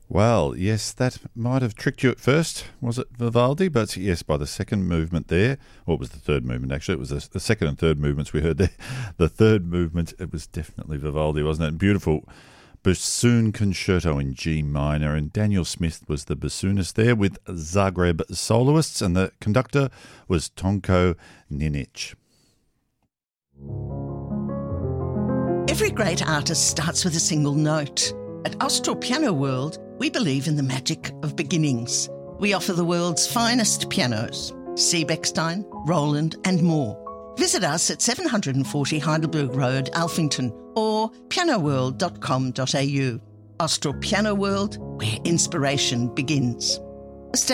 Well, yes, that might have tricked you at first. Was it Vivaldi? But yes, by the second movement there, or it was the third movement actually, it was the second and third movements we heard there. The third movement, it was definitely Vivaldi, wasn't it? Beautiful bassoon concerto in G minor, and Daniel Smith was the bassoonist there with Zagreb soloists, and the conductor was Tonko Ninic. Every great artist starts with a single note. At Austral Piano World, we believe in the magic of beginnings. We offer the world's finest pianos, Seebeckstein, Roland and more. Visit us at 740 Heidelberg Road, Alphington, or pianoworld.com.au. Austral Piano World, where inspiration begins.